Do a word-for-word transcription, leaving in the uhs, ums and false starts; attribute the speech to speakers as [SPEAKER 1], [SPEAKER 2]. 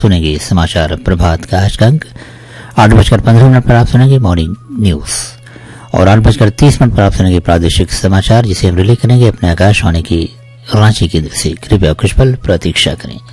[SPEAKER 1] सुनेंगे समाचार प्रभात का आज का अंक। आठ बजकर पंद्रह मिनट पर आप सुनेंगे मॉर्निंग न्यूज और आठ बजकर तीस मिनट पर आप सुनेंगे प्रादेशिक समाचार, जिसे हम रिले करेंगे अपने आकाशवाणी की रांची केंद्र से। कृपया कुछ पल प्रतीक्षा करें।